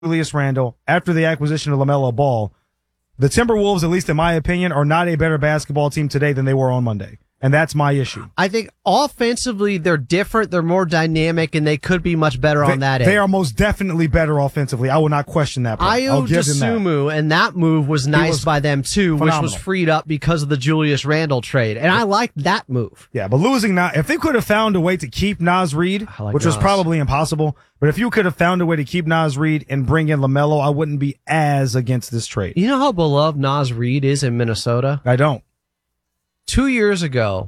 Julius Randle, after the acquisition of LaMelo Ball, the Timberwolves, at least in my opinion, are not a better basketball team today than they were on Monday. And that's my issue. I think offensively they're different, they're more dynamic, and they could be much better on that end. They are most definitely better offensively. I will not question that. Ayo Dosunmu, and that move was nice by them too, phenomenal. Which was freed up because of the Julius Randle trade. And I liked that move. Yeah, but losing if they could have found a way to keep Naz Reid, which was probably impossible, but if you could have found a way to keep Naz Reid and bring in LaMelo, I wouldn't be as against this trade. You know how beloved Naz Reid is in Minnesota? I don't. 2 years ago,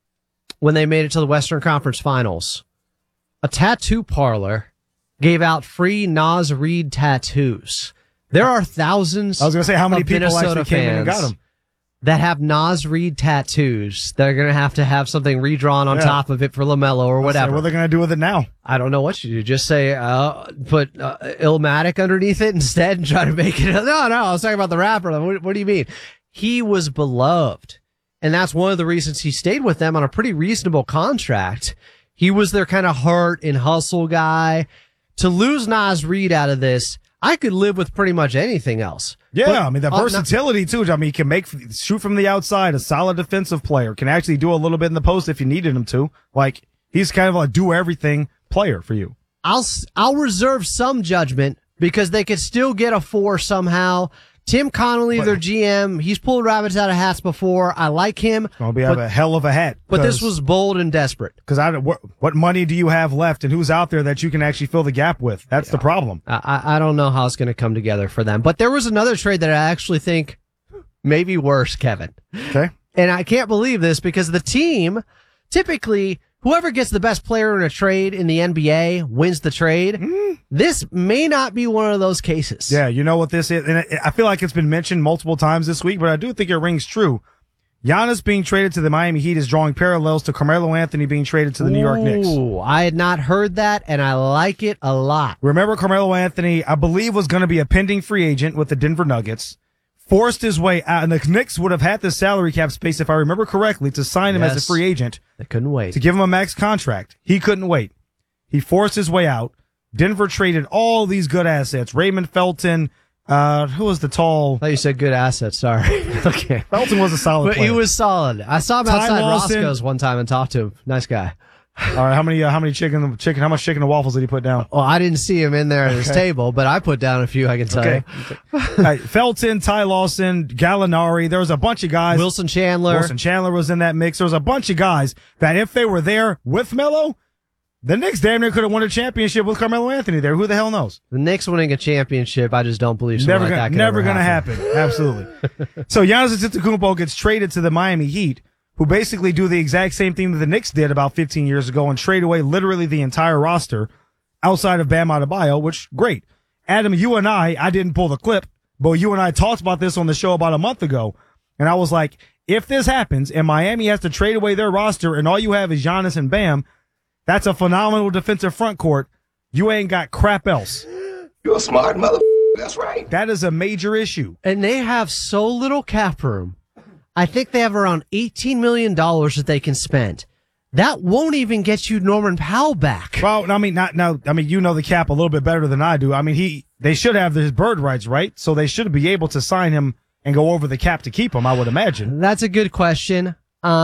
when they made it to the Western Conference Finals, a tattoo parlor gave out free Naz Reid tattoos. There are thousands I was going to say, how many people Minnesota actually came in and got them? That have Naz Reid tattoos. They're going to have something redrawn on top of it for LaMelo or whatever. What are they going to do with it now? I don't know what you do. Just say, put Illmatic underneath it instead and try to make it. No, I was talking about the rapper. What do you mean? He was beloved. And that's one of the reasons he stayed with them on a pretty reasonable contract. He was their kind of heart and hustle guy. To lose Naz Reid out of this, I could live with pretty much anything else. Yeah, but, I mean, the versatility, too. I mean, he can shoot from the outside, a solid defensive player, can actually do a little bit in the post if you needed him to. Like, he's kind of a do-everything player for you. I'll reserve some judgment because they could still get a 4 somehow. Tim Connolly, their GM, he's pulled rabbits out of hats before. I like him. It'll be a hell of a hat. But this was bold and desperate. Because what money do you have left, and who's out there that you can actually fill the gap with? That's the problem. I don't know how it's going to come together for them. But there was another trade that I actually think may be worse, Kevin. Okay. And I can't believe this because the team, typically, whoever gets the best player in a trade in the NBA wins the trade. This may not be one of those cases. Yeah, you know what this is? And I feel like it's been mentioned multiple times this week, but I do think it rings true. Giannis being traded to the Miami Heat is drawing parallels to Carmelo Anthony being traded to the New York Knicks. I had not heard that, and I like it a lot. Remember, Carmelo Anthony, I believe, was going to be a pending free agent with the Denver Nuggets. Forced his way out, and the Knicks would have had the salary cap space, if I remember correctly, to sign him as a free agent. They couldn't wait. To give him a max contract. He couldn't wait. He forced his way out. Denver traded all these good assets. Raymond Felton, who was the tall... I thought you said good assets, sorry. Okay. Felton was a solid player. He was solid. I saw him outside Roscoe's one time and talked to him. Nice guy. All right, how much chicken and waffles did he put down? Well, I didn't see him in there at his table, but I put down a few, I can tell you. Right, Felton, Ty Lawson, Gallinari, there was a bunch of guys. Wilson Chandler was in that mix. There was a bunch of guys that if they were there with Melo, the Knicks damn near could have won a championship with Carmelo Anthony there. Who the hell knows? The Knicks winning a championship, I just don't believe something like that could never going to happen. Absolutely. So Giannis Antetokounmpo gets traded to the Miami Heat, who basically do the exact same thing that the Knicks did about 15 years ago and trade away literally the entire roster outside of Bam Adebayo, which, great. Adam, you and I didn't pull the clip, but you and I talked about this on the show about a month ago, and I was like, if this happens and Miami has to trade away their roster and all you have is Giannis and Bam, that's a phenomenal defensive front court. You ain't got crap else. You're a smart mother. That's right. That is a major issue. And they have so little cap room. I think they have around $18 million that they can spend. That won't even get you Norman Powell back. Well, I mean, you know the cap a little bit better than I do. I mean, they should have his bird rights, right? So they should be able to sign him and go over the cap to keep him, I would imagine. That's a good question.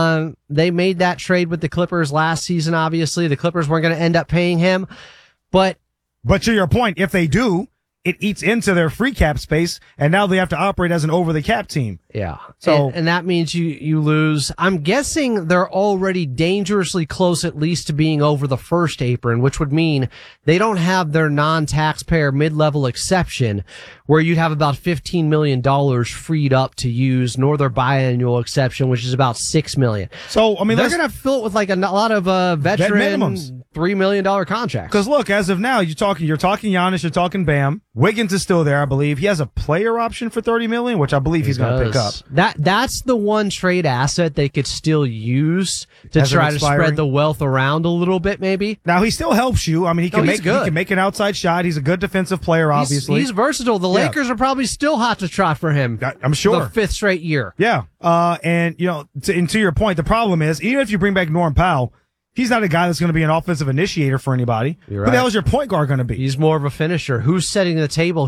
They made that trade with the Clippers last season, obviously. The Clippers weren't going to end up paying him. But to your point, if they do, it eats into their free cap space, and now they have to operate as an over-the-cap team. Yeah. So, and that means you lose. I'm guessing they're already dangerously close at least to being over the first apron, which would mean they don't have their non-taxpayer mid-level exception where you'd have about $15 million freed up to use, nor their biannual exception, which is about $6 million. So, I mean, they're going to fill it with like a lot of veteran minimums. $3 million contracts. Because look, as of now, you're talking Giannis, you're talking Bam. Wiggins is still there, I believe. He has a player option for $30 million, which I believe he's going to pick up. That's the one trade asset they could still use to try to spread the wealth around a little bit, maybe. Now he still helps you. I mean, he can make an outside shot. He's a good defensive player, obviously. He's versatile. The Lakers are probably still hot to trot for him. I'm sure. The 5th straight year. Yeah. And to your point, the problem is even if you bring back Norm Powell, He's not a guy that's going to be an offensive initiator for anybody. You're Who the right. hell is your point guard going to be? He's more of a finisher. Who's setting the table?